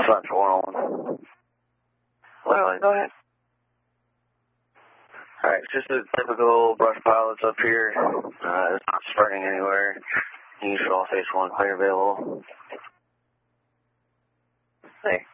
541. Well, go ahead. Alright, just a typical brush pile that's up here. It's not spreading anywhere. Usual phase 1 clear available. Hey.